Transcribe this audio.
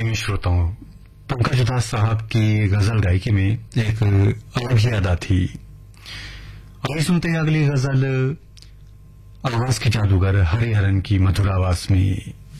कायमी श्रोताओं, पंकज उदास साहब की गजल गायकी में एक अलग ही अदा थी। अभी सुनते हैं अगली गजल आवाज के जादूगर हरिहरन की मधुर आवाज में।